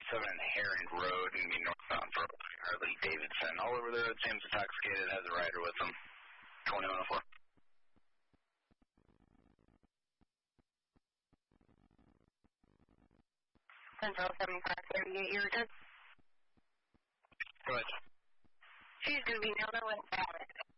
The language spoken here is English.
Herring Road, and be northbound for Harley Davidson. All over the road, seems intoxicated, has a rider with him. 2104. Central 7538, you're good. Go ahead. She's going to be nailed on with that.